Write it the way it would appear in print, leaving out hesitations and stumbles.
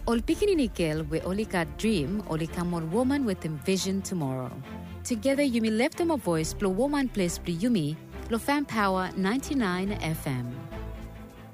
Ol pikininikil we olika dream olika more woman with envision tomorrow. Together you may lift them a voice, blow woman place, blow yumi, blow fan power 99 FM.